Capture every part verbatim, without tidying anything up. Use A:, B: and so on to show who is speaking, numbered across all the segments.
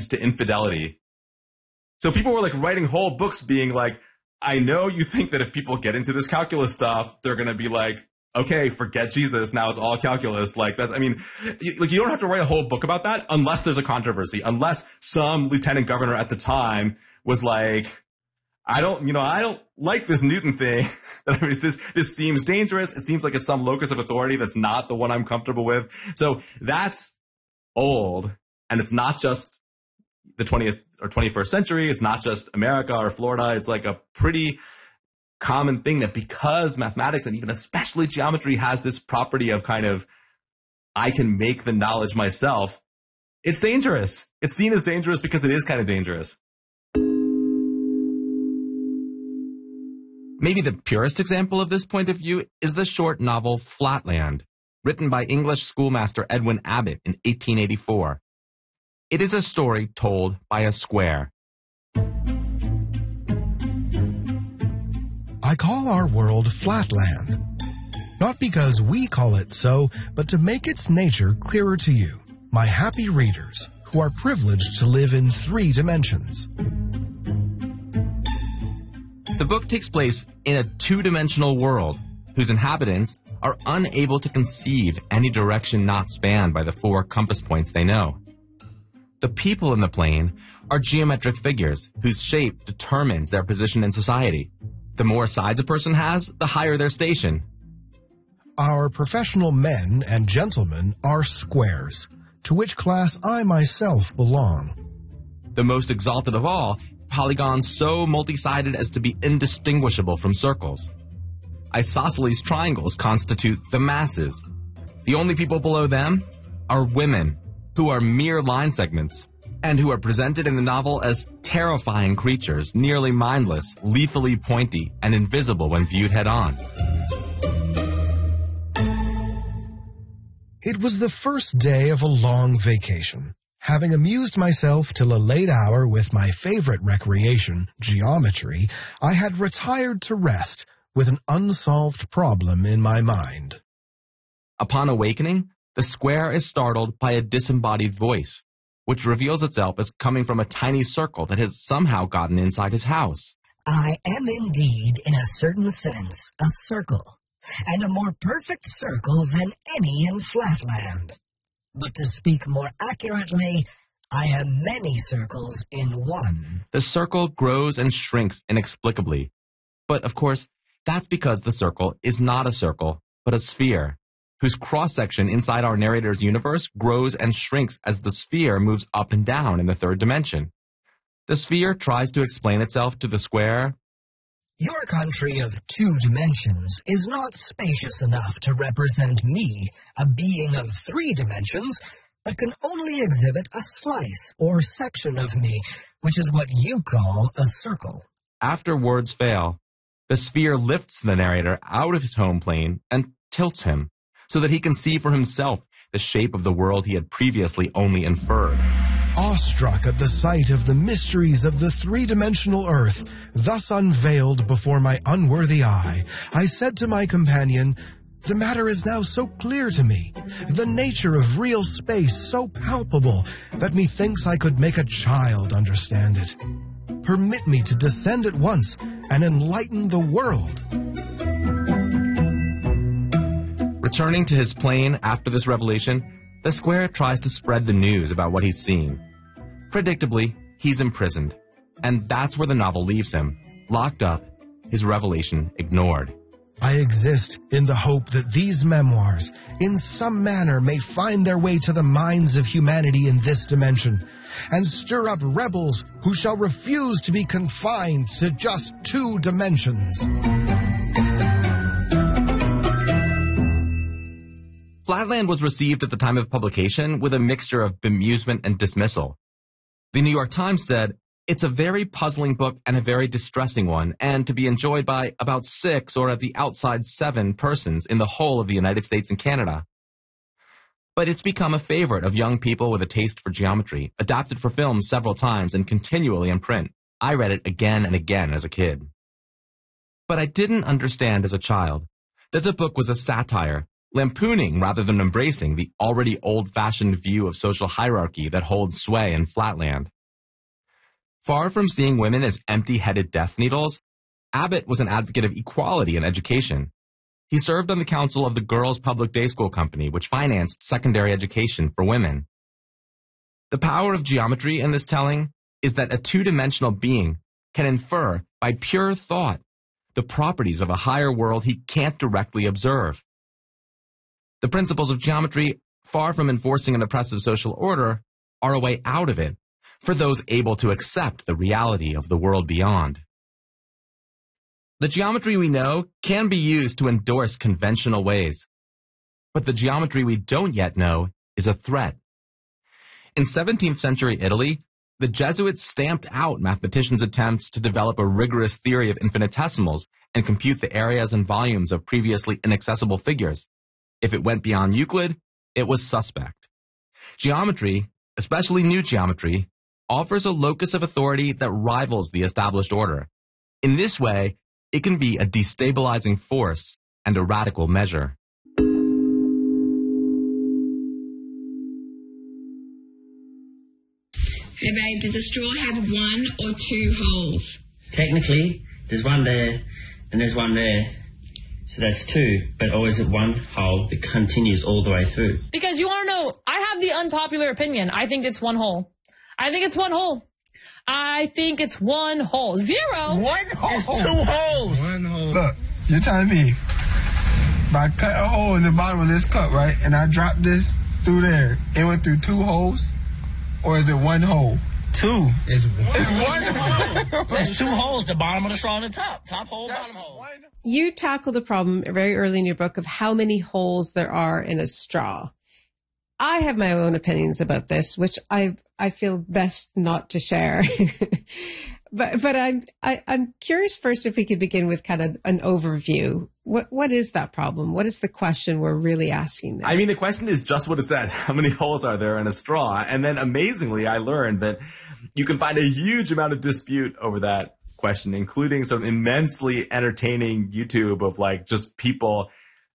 A: to infidelity. So people were like writing whole books being like, I know you think that if people get into this calculus stuff, they're going to be like, okay, forget Jesus. Now it's all calculus. Like that's, I mean, you, like you don't have to write a whole book about that unless there's a controversy, unless some lieutenant governor at the time was like, I don't, you know, I don't like this Newton thing. this, this seems dangerous. It seems like it's some locus of authority that's not the one I'm comfortable with. So that's old. And it's not just the twentieth or twenty-first century. It's not just America or Florida. It's like a pretty common thing that because mathematics and even especially geometry has this property of kind of, I can make the knowledge myself. It's dangerous. It's seen as dangerous because it is kind of dangerous.
B: Maybe the purest example of this point of view is the short novel Flatland, written by English schoolmaster Edwin Abbott in eighteen eighty-four. It is a story told by a square.
C: I call our world Flatland, not because we call it so, but to make its nature clearer to you, my happy readers, who are privileged to live in three dimensions.
B: The book takes place in a two-dimensional world whose inhabitants are unable to conceive any direction not spanned by the four compass points they know. The people in the plane are geometric figures whose shape determines their position in society. The more sides a person has, the higher their station.
C: Our professional men and gentlemen are squares, to which class I myself belong.
B: The most exalted of all, polygons so multi-sided as to be indistinguishable from circles. Isosceles triangles constitute the masses. The only people below them are women, who are mere line segments, and who are presented in the novel as terrifying creatures, nearly mindless, lethally pointy, and invisible when viewed head-on.
C: It was the first day of a long vacation. Having amused myself till a late hour with my favorite recreation, geometry, I had retired to rest with an unsolved problem in my mind.
B: Upon awakening, the square is startled by a disembodied voice, which reveals itself as coming from a tiny circle that has somehow gotten inside his house.
D: I am indeed, in a certain sense, a circle, and a more perfect circle than any in Flatland. But to speak more accurately, I am many circles in one.
B: The circle grows and shrinks inexplicably. But, of course, that's because the circle is not a circle, but a sphere, whose cross-section inside our narrator's universe grows and shrinks as the sphere moves up and down in the third dimension. The sphere tries to explain itself to the square.
D: Your country of two dimensions is not spacious enough to represent me, a being of three dimensions, but can only exhibit a slice or section of me, which is what you call a circle.
B: After words fail, the sphere lifts the narrator out of his home plane and tilts him, so that he can see for himself the shape of the world he had previously only inferred.
C: Awestruck at the sight of the mysteries of the three-dimensional earth, thus unveiled before my unworthy eye, I said to my companion, "The matter is now so clear to me, the nature of real space so palpable, that methinks I could make a child understand it. Permit me to descend at once and enlighten the world."
B: Returning to his plane after this revelation, the square tries to spread the news about what he's seen. Predictably, he's imprisoned, and that's where the novel leaves him, locked up, his revelation ignored.
C: I exist in the hope that these memoirs, in some manner, may find their way to the minds of humanity in this dimension, and stir up rebels who shall refuse to be confined to just two dimensions.
B: Flatland was received at the time of publication with a mixture of bemusement and dismissal. The New York Times said, "It's a very puzzling book and a very distressing one, and to be enjoyed by about six or at the outside seven persons in the whole of the United States and Canada." But it's become a favorite of young people with a taste for geometry, adapted for film several times and continually in print. I read it again and again as a kid. But I didn't understand as a child that the book was a satire, lampooning rather than embracing the already old-fashioned view of social hierarchy that holds sway in Flatland. Far from seeing women as empty-headed death needles, Abbott was an advocate of equality in education. He served on the council of the Girls Public Day School Company, which financed secondary education for women. The power of geometry in this telling is that a two-dimensional being can infer, by pure thought, the properties of a higher world he can't directly observe. The principles of geometry, far from enforcing an oppressive social order, are a way out of it for those able to accept the reality of the world beyond. The geometry we know can be used to endorse conventional ways, but the geometry we don't yet know is a threat. In seventeenth century Italy, the Jesuits stamped out mathematicians' attempts to develop a rigorous theory of infinitesimals and compute the areas and volumes of previously inaccessible figures. If it went beyond Euclid, it was suspect. Geometry, especially new geometry, offers a locus of authority that rivals the established order. In this way, it can be a destabilizing force and a radical measure.
E: Hey babe, does the straw have one or two holes?
F: Technically, there's one there and there's one there. So that's two, but always at one hole that continues all the way through.
G: Because you want to know, I have the unpopular opinion. I think it's one hole. I think it's one hole. I think it's one hole. Zero.
H: One hole.
F: It's two holes.
H: One hole.
I: Look, you're telling me if I cut a hole in the bottom of this cup, right, and I drop this through there, it went through two holes? Or is it one hole?
F: Two.
H: It's one.
I: It's one hole.
F: There's two holes, the bottom of the straw and the top. Top hole, bottom hole.
J: You tackle the problem very early in your book of how many holes there are in a straw. I have my own opinions about this, which I I feel best not to share. but but I'm I, I'm curious first if we could begin with kind of an overview. What what is that problem? What is the question we're really asking there?
A: I mean, the question is just what it says. How many holes are there in a straw? And then amazingly, I learned that you can find a huge amount of dispute over that question, including some immensely entertaining YouTube of like just people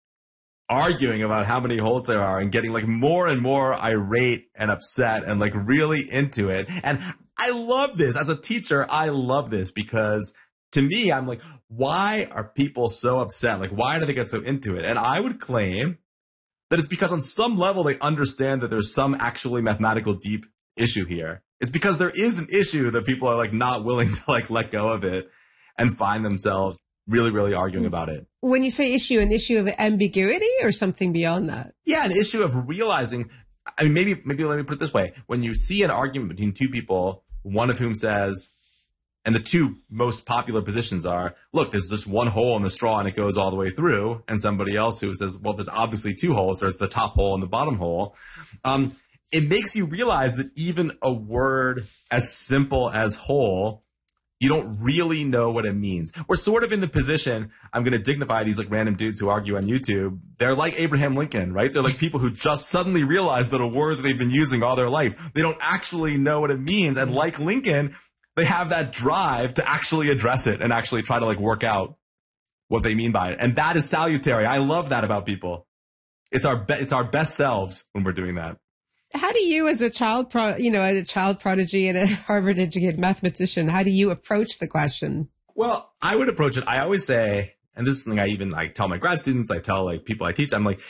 A: arguing about how many holes there are and getting like more and more irate and upset and like really into it. And I love this. As a teacher, I love this because to me, I'm like, why are people so upset? Like, why do they get so into it? And I would claim that it's because on some level they understand that there's some actually mathematical deep issue here. It's because there is an issue that people are like not willing to like let go of it and find themselves really, really arguing about it.
J: When you say issue, an issue of ambiguity or something beyond that?
A: Yeah, an issue of realizing, I mean, maybe, maybe let me put it this way. When you see an argument between two people, one of whom says, and the two most popular positions are, look, there's just one hole in the straw and it goes all the way through. And somebody else who says, well, there's obviously two holes. There's the top hole and the bottom hole. Um, it makes you realize that even a word as simple as hole, you don't really know what it means. We're sort of in the position, I'm going to dignify these like random dudes who argue on YouTube. They're like Abraham Lincoln, right? They're like people who just suddenly realize that a word that they've been using all their life, they don't actually know what it means. And like Lincoln, they have that drive to actually address it and actually try to like work out what they mean by it. And that is salutary. I love that about people. It's our be- it's our best selves when we're doing that.
J: How do you, as a child, pro, you know, as a child prodigy and a Harvard-educated mathematician, how do you approach the question?
A: Well, I would approach it. I always say, and this is something I even like tell my grad students, I tell like people I teach, I'm like,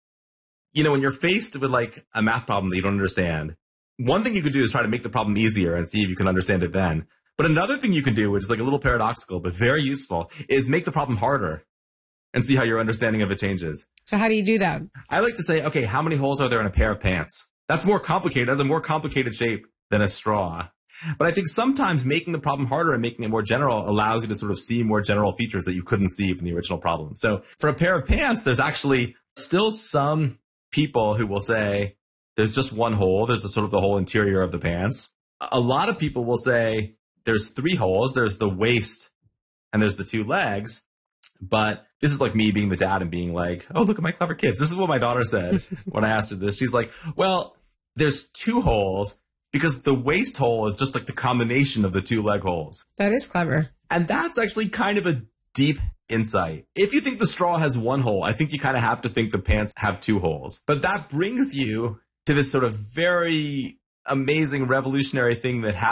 A: you know, when you're faced with like a math problem that you don't understand, one thing you could do is try to make the problem easier and see if you can understand it then. But another thing you can do, which is like a little paradoxical but very useful, is make the problem harder and see how your understanding of it changes.
J: So how do you do that?
A: I like to say, okay, how many holes are there in a pair of pants? That's more complicated. That's a more complicated shape than a straw. But I think sometimes making the problem harder and making it more general allows you to sort of see more general features that you couldn't see from the original problem. So for a pair of pants, there's actually still some people who will say there's just one hole. There's a sort of the whole interior of the pants. A lot of people will say there's three holes. There's the waist and there's the two legs. But this is like me being the dad and being like, oh, look at my clever kids. This is what my daughter said when I asked her this. She's like, well, there's two holes because the waist hole is just like the combination of the two leg holes.
J: That is clever.
A: And that's actually kind of a deep insight. If you think the straw has one hole, I think you kind of have to think the pants have two holes. But that brings you to this sort of very amazing revolutionary thing that happens